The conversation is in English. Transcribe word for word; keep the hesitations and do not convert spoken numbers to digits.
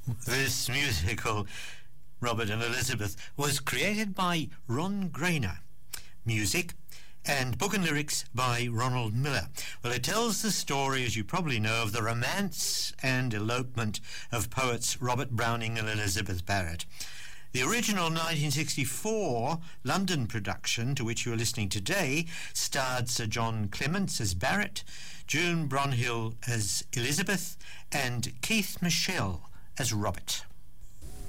This musical, Robert and Elizabeth, was created by Ron Grainer. Music and book and lyrics by Ronald Miller. Well, it tells the story, as you probably know, of the romance and elopement of poets Robert Browning and Elizabeth Barrett. The original nineteen sixty-four London production, to which you are listening today, starred Sir John Clements as Barrett, June Bronhill as Elizabeth, and Keith Michelle as Robert.